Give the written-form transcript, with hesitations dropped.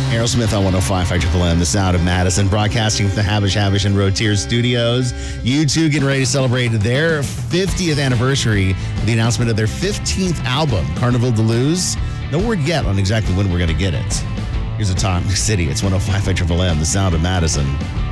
Aerosmith on 105 Triple M, the sound of Madison, broadcasting from the Habish and Rotier studios. U2 getting ready to celebrate their 50th anniversary with the announcement of their 15th album, Carnival de Luz. No word yet on exactly when we're going to get it. Here's a Talk City. It's 105 Triple M, the sound of Madison.